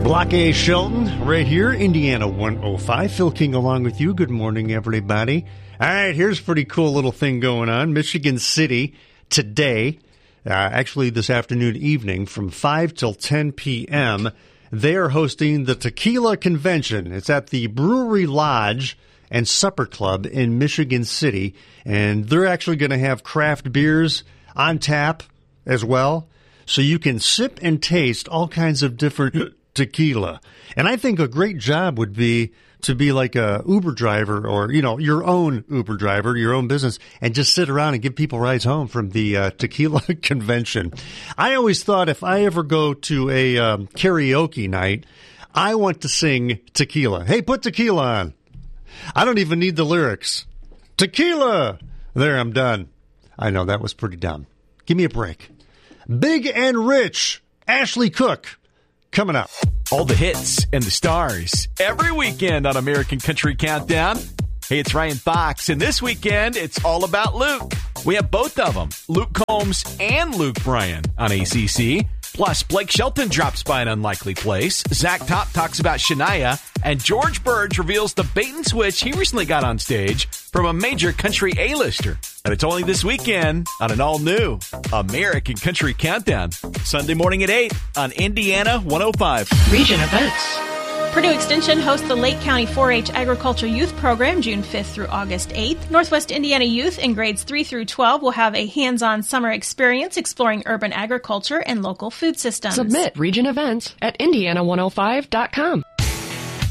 Block A Shelton, right here, Indiana 105. Phil King along with you. Good morning, everybody. All right, here's a pretty cool little thing going on. Michigan City today, actually this afternoon, evening, from 5 till 10 p.m., they are hosting the Tequila Convention. It's at the Brewery Lodge and Supper Club in Michigan City, and they're actually going to have craft beers on tap as well, so you can sip and taste all kinds of different tequila. And I think a great job would be to be like a Uber driver or, your own Uber driver, your own business, and just sit around and give people rides home from the tequila convention. I always thought if I ever go to a karaoke night, I want to sing tequila. Hey, put tequila on. I don't even need the lyrics. Tequila! There, I'm done. I know, that was pretty dumb. Give me a break. Big and Rich, Ashley Cook, coming up. All the hits and the stars every weekend on American Country Countdown. Hey, it's Ryan Fox, and this weekend it's all about Luke. We have both of them, Luke Combs and Luke Bryan on ACC. Plus, Blake Shelton drops by an unlikely place. Zach Top talks about Shania, and George Burge reveals the bait and switch he recently got on stage from a major country A-lister. And it's only this weekend on an all-new American Country Countdown. Sunday morning at 8 on Indiana 105. Region events. Purdue Extension hosts the Lake County 4-H Agriculture Youth Program June 5th through August 8th. Northwest Indiana Youth in grades 3 through 12 will have a hands-on summer experience exploring urban agriculture and local food systems. Submit region events at Indiana105.com.